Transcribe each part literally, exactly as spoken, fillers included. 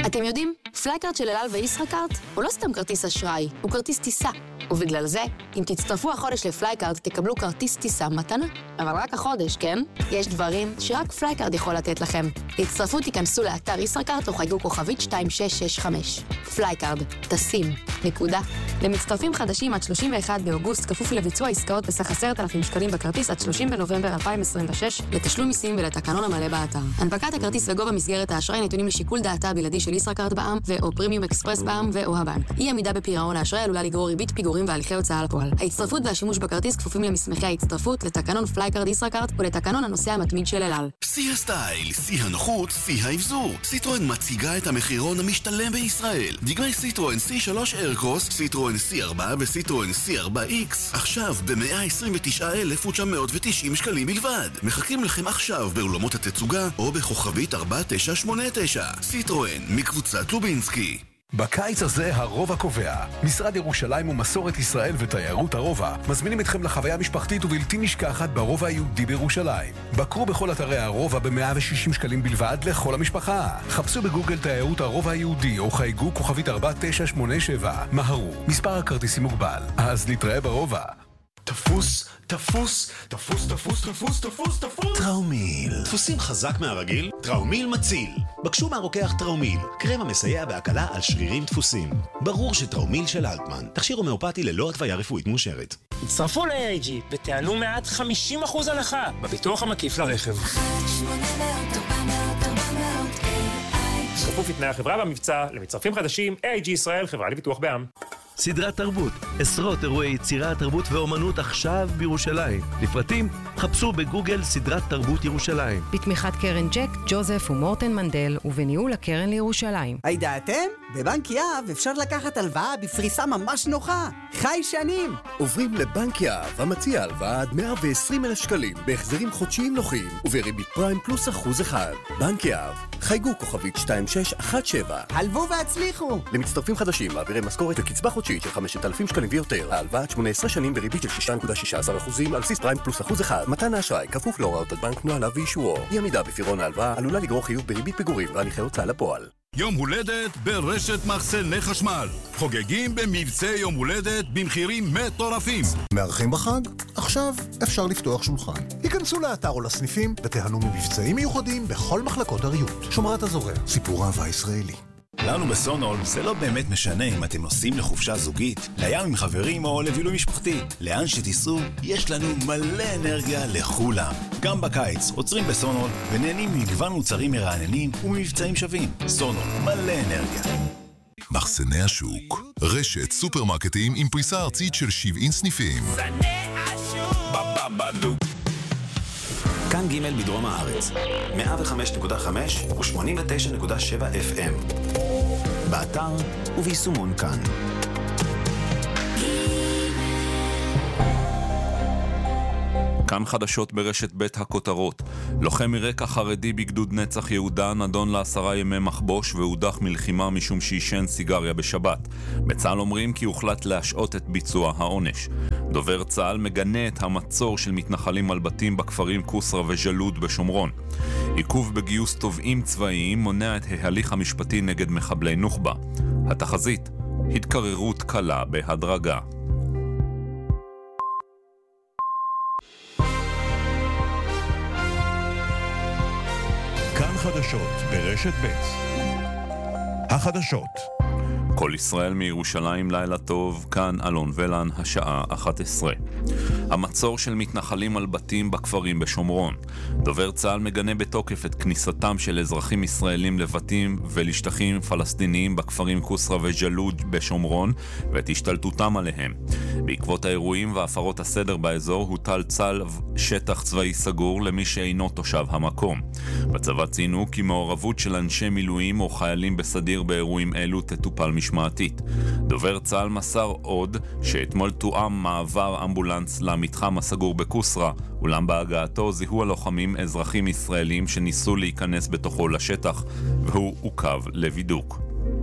אתם יודעים, פלייקארד של אל על וישראכרט הוא לא סתם כרטיס אשראי, הוא כרטיס טיסה. ובגלל זה, אם תצטרפו החודש לפלייקארד, תקבלו כרטיס טיסה מתנה. אבל רק החודש, כן? יש דברים שרק פלייקארד יכול לתת לכם. להצטרפו תיכנסו לאתר ישראכרט או חייגו כוכבית שתיים שש שש חמש. פלייקארד, טסים, נקודה. למצטרפים חדשים עד שלושים ואחד באוגוסט, כפוף לביצוע עסקאות בסך עשרת אלפים שקלים בכרטיס עד שלושים בנובמבר אלפיים עשרים ושש, לתשלום מיסים ולתקנון המלא באתר. הנפקת הכרטיס וגובה מסגרת האשראי נתונים לשיקול דעתה הבלעדי של ישראכרט בע"מ ו/או פרימיום אקספרס בע"מ ו/או הבנק. אי עמידה בפירעון האשראי עלולה לגרור ריבית פיגורים והליכי הוצאה לפועל. ההצטרפות והשימוש בכרטיס כפופים למסמכי ההצטרפות, לתקנון פלייקארד ישראכרט ולתקנון הנוסע המתמיד של אל על. שיא הסטייל, שיא הנוחות, שיא האבזור. סיטרואן מציגה את המחירון המשתלם בישראל. דגמי סיטרואן סי שלוש איירקרוס, סיטרואן סי ארבע וסיטרואן סי ארבע איקס. עכשיו ב-מאה עשרים ותשעה אלף ותשע מאות ותשעים שקלים בלבד. מחכים לכם עכשיו באולמות התצוגה או בכוכבית ארבע תשע שמונה תשע. סיטרואן מקבוצת לובינסקי. בקיץ הזה הרובע קובע. משרד ירושלים ומסורת ישראל ותיירות הרובע מזמינים אתכם לחוויה משפחתית ובלתי נשכחת ברובע היהודי בירושלים. בקרו בכל אתרי הרובע ב-מאה ושישים שקלים בלבד לכל המשפחה. חפשו בגוגל תיירות הרובע היהודי או חייגו כוכבית ארבע תשע שמונה שבע. מהרו, מספר הכרטיסים מוגבל. אז נתראה ברובע. תפוס, תפוס, תפוס, תפוס, תפוס, תפוס, תפוס. טראומיל. דפוסים חזק מהרגיל? טראומיל מציל. בקשו מהרוקח טראומיל, קרם המסייע בהקלה על שרירים דפוסים. ברור שטראומיל של אלטמן, תכשיר הומאופתי ללא התוויה רפואית מאושרת. הצטרפו ל-איי איי ג'י ותענו מעט חמישים אחוז הנחה בביטוח המקיף לרכב. כפוף לתנאי החברה במבצע, למצטרפים חדשים, איי איי ג'י ישראל, חברה לביטוח בע"מ. סדרת תרבות, עשרות אירועי יצירה, תרבות ואומנות עכשיו בירושלים. לפרטים, חפשו בגוגל סדרת תרבות ירושלים. בתמיכת קרן ג'ק, ג'וזף ומורטן מנדל, ובניהול הקרן לירושלים. הידעתם? בבנק יהב אפשר לקחת הלוואה בפריסה ממש נוחה. חי שנים. עוברים לבנק יהב, המציע הלוואה עד מאה ועשרים אלף שקלים, בהחזרים חודשיים נוחים, ובריבית פריים פלוס אחוז אחד. בנק יהב, חייגו כוכבית שתיים שש אחת שבע. הלוו והצליחו. למצטרפים חדשים, מעבירי משכורת וקצבה חודשית של חמשת אלפים שקלים ויותר. ההלוואה עד שמונה עשרה שנים בריבית של שש נקודה שש עשרה אחוזים על בסיס פריים פלוס אחוז אחד. מתן האשראי כפוף להוראות הבנק, נוהליו ואישורו. אי עמידה בפירעון ההלוואה עלולה לגרור חיוב בריבית פיגורים והליכי הוצאה לפועל. יום הולדת ברשת מחסני חשמל. חוגגים במבצע יום הולדת במחירים מטורפים. מארחים בחג? עכשיו אפשר לפתוח שולחן. היכנסו לאתר או לסניפים ותיהנו ממבצעים מיוחדים בכל מחלקות הריהוט. שומרת הזורע, סיפור אהבה ישראלי. לנו בסונול זה לא באמת משנה אם אתם נוסעים לחופשה זוגית, לים עם חברים או לבילוי משפחתי. לאן שתיסעו, יש לנו מלא אנרגיה לכולם. גם בקיץ עוצרים בסונול ונהנים ממגוון מוצרים מרעננים וממבצעים שווים. סונול, מלא אנרגיה. מחסני השוק, רשת סופרמרקטים עם פריסה ארצית של שבעים סניפים. כאן ג' בדרום הארץ, מאה וחמש נקודה חמש ו-שמונים ותשע נקודה שבע אף אם. באתר וביישומון כאן. כאן חדשות ברשת בית הכותרות. לוחם מרקע חרדי בגדוד נצח יהודה נדון לעשרה ימי מחבוש והודח מלחימה משום שישן סיגריה בשבת. בצה"ל אומרים כי הוחלט להשעות את ביצוע העונש. דובר צה"ל מגנה את המצור של מתנחלים על בתים בכפרים קוסרה וג'לוד בשומרון. עיכוב בגיוס תובעים צבאיים מונע את ההליך המשפטי נגד מחבלי נוח'בה. התחזית, התקררות קלה בהדרגה. כאן חדשות ברשת ב' החדשות. כל ישראל מירושלים, לילה טוב, כאן אלון ולן, השעה אחת עשרה. המצור של מתנחלים על בתים בכפרים בשומרון. דובר צה"ל מגנה בתוקף את כניסתם של אזרחים ישראלים לבתים ולשטחים פלסטיניים בכפרים קוסרה וג'לוד בשומרון ואת השתלטותם עליהם. בעקבות האירועים והפרות הסדר באזור הוטל צה"ל שטח צבאי סגור למי שאינו תושב המקום. בצבא ציינו כי מעורבות של אנשי מילואים או חיילים בסדיר באירועים אלו תטופל משמעתית. דובר צה"ל מסר עוד שאתמול תואם מעבר אמבולנס למתחם הסגור בקוסרה, אולם בהגעתו זיהו הלוחמים אזרחים ישראלים שניסו להיכנס בתוכו לשטח, והוא עוכב לבידוק.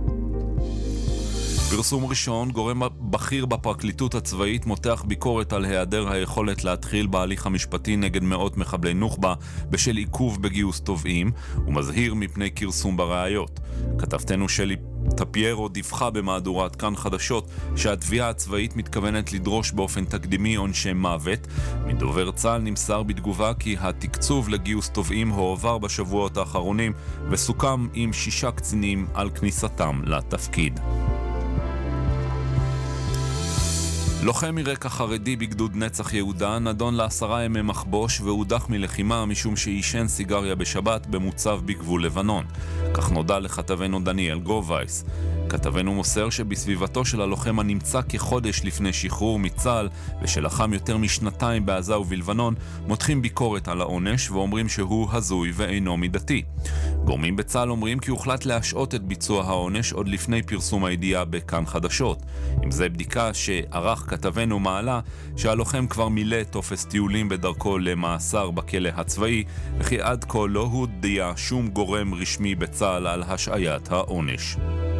פרסום ראשון, גורם בכיר בפרקליטות הצבאית מותח ביקורת על היעדר היכולת להתחיל בהליך המשפטי נגד מאות מחבלי נוח'בה בשל עיכוב בגיוס תובעים, ומזהיר מפני כרסום בראיות. כתבתנו שלי טפיירו דיווחה במהדורת כאן חדשות שהתביעה הצבאית מתכוונת לדרוש באופן תקדימי עונשי מוות. מדובר צה"ל נמסר בתגובה כי התקצוב לגיוס תובעים הועבר בשבועות האחרונים וסוכם עם שישה קצינים על כניסתם לתפקיד. לוחם מרקע חרדי בגדוד נצח יהודה נדון לעשרה ימי מחבוש והודח מלחימה משום שעישן סיגריה בשבת במוצב בגבול לבנון. כך נודע לכתבנו דניאל גרובייס. כתבנו מוסר שבסביבתו של הלוחם הנמצא כחודש לפני שחרור מצה"ל ושלחם יותר משנתיים בעזה ובלבנון מותחים ביקורת על העונש ואומרים שהוא הזוי ואינו מידתי. גורמים בצה"ל אומרים כי הוחלט להשעות את ביצוע העונש עוד לפני פרסום הידיעה בכאן חדשות. עם זה בדיקה שערך כתבנו מעלה שהלוחם כבר מילא טופס טיולים בדרכו למאסר בכלא הצבאי וכי עד כה לא הודיע שום גורם רשמי בצה"ל על השעיית העונש.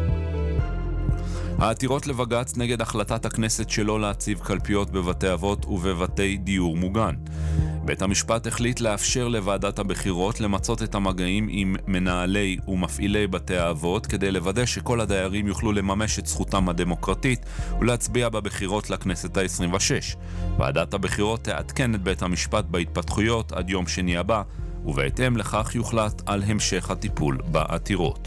העתירות לבג"ץ נגד החלטת הכנסת שלא להציב קלפיות בבתי אבות ובבתי דיור מוגן. בית המשפט החליט לאפשר לוועדת הבחירות למצות את המגעים עם מנהלי ומפעילי בתי האבות כדי לוודא שכל הדיירים יוכלו לממש את זכותם הדמוקרטית ולהצביע בבחירות לכנסת ה-עשרים ושש. ועדת הבחירות תעדכן את בית המשפט בהתפתחויות עד יום שני הבא, ובהתאם לכך יוחלט על המשך הטיפול בעתירות.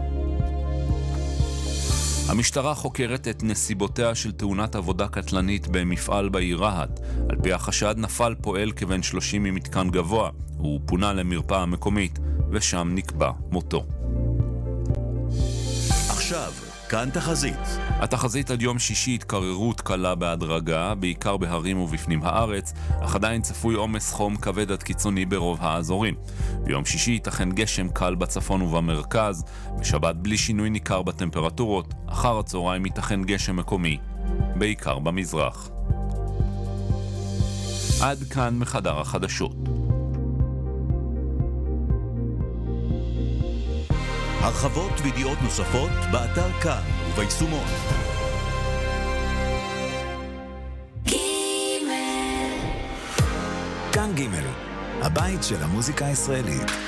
המשטרה חוקרת את נסיבותיה של תאונת עבודה קטלנית במפעל בעיר רהט. על פי החשד נפל פועל כבן שלושים ממתקן גבוה. הוא פונה למרפאה המקומית ושם נקבע מותו. עכשיו, כאן תחזית. התחזית עד יום שישי התקררות קלה בהדרגה, בעיקר בהרים ובפנים הארץ, אך עדיין צפוי עומס חום כבד עד קיצוני ברוב האזורים. ביום שישי ייתכן גשם קל בצפון ובמרכז, בשבת בלי שינוי ניכר בטמפרטורות, אחר הצהריים ייתכן גשם מקומי, בעיקר במזרח. עד כאן מחדר החדשות. הרחבות וידיעות נוספות באתר כאן וביישומון. כאן ג' הבית של המוזיקה הישראלית.